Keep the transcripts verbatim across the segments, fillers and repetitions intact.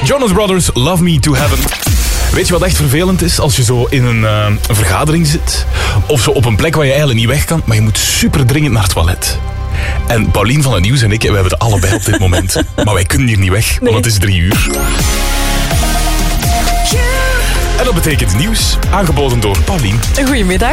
Jonas Brothers, Love Me to Heaven. Weet je wat echt vervelend is? Als je zo in een, uh, een vergadering zit, of zo op een plek waar je eigenlijk niet weg kan, maar je moet super dringend naar het toilet. En Paulien van het Nieuws en ik, we hebben het allebei op dit moment. Maar wij kunnen hier niet weg, want het is drie uur. En dat betekent nieuws, aangeboden door Paulien. Goedemiddag.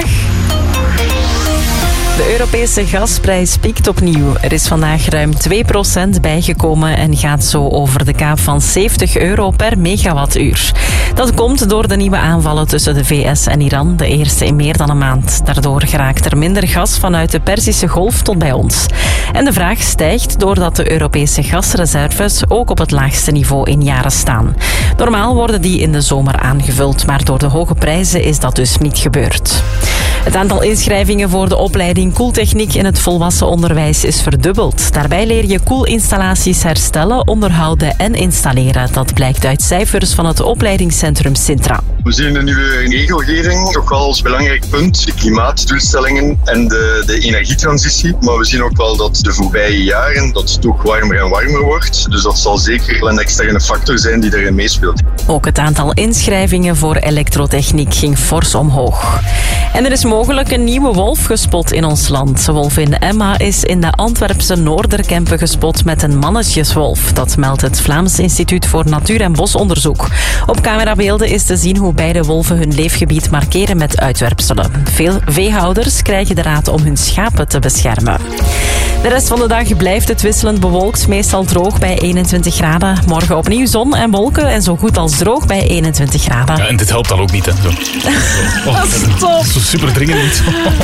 De Europese gasprijs piekt opnieuw. Er is vandaag ruim twee procent bijgekomen en gaat zo over de kaap van zeventig euro per megawattuur. Dat komt door de nieuwe aanvallen tussen de V S en Iran, de eerste in meer dan een maand. Daardoor geraakt er minder gas vanuit de Perzische Golf tot bij ons. En de vraag stijgt doordat de Europese gasreserves ook op het laagste niveau in jaren staan. Normaal worden die in de zomer aangevuld, maar door de hoge prijzen is dat dus niet gebeurd. Het aantal inschrijvingen voor de opleiding koeltechniek in het volwassen onderwijs is verdubbeld. Daarbij leer je koelinstallaties herstellen, onderhouden en installeren. Dat blijkt uit cijfers van het opleidingscentrum Sintra. We zien de nieuwe regelgeving toch wel als belangrijk punt. De klimaatdoelstellingen en de, de energietransitie. Maar we zien ook wel dat de voorbije jaren dat het toch warmer en warmer wordt. Dus dat zal zeker een externe factor zijn die daarin meespeelt. Ook het aantal inschrijvingen voor elektrotechniek ging fors omhoog. En er is mogelijk een nieuwe wolf gespot in ons land. De wolvin Emma is in de Antwerpse Noorderkempen gespot met een mannetjeswolf. Dat meldt het Vlaams Instituut voor Natuur- en Bosonderzoek. Op camerabeelden is te zien hoe beide wolven hun leefgebied markeren met uitwerpselen. Veel veehouders krijgen de raad om hun schapen te beschermen. De rest van de dag blijft het wisselend bewolkt, meestal droog bij eenentwintig graden. Morgen opnieuw zon en wolken en zo goed als droog bij eenentwintig graden. Ja, en dit helpt dan ook niet, hè? Zo. Oh, stop! Zo super dringend niet.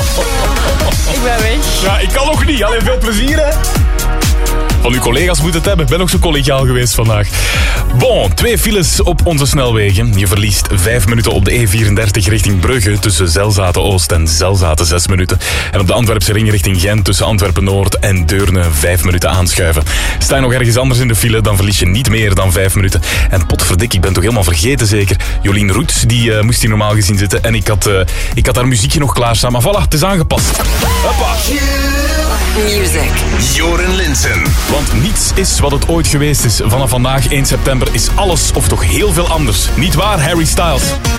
Ik ben weg. Ja, ik kan nog niet. Alleen veel plezier, hè? Van uw collega's moet het hebben. Ik ben ook zo collegiaal geweest vandaag. Bon, twee files op onze snelwegen. Je verliest vijf minuten op de E vierendertig richting Brugge tussen Zelzaten-Oost en Zelzaten, zes minuten. En op de Antwerpse ring richting Gent tussen Antwerpen-Noord en Deurne vijf minuten aanschuiven. Sta je nog ergens anders in de file, dan verlies je niet meer dan vijf minuten. En potverdik, ik ben toch helemaal vergeten zeker. Jolien Roets, die uh, moest hier normaal gezien zitten. En ik had, uh, ik had haar muziekje nog klaarstaan. Maar voilà, het is aangepast. Hoppa. Music. Joren Linsen. Want niets is wat het ooit geweest is. Vanaf vandaag, één september, is alles of toch heel veel anders. Niet waar, Harry Styles?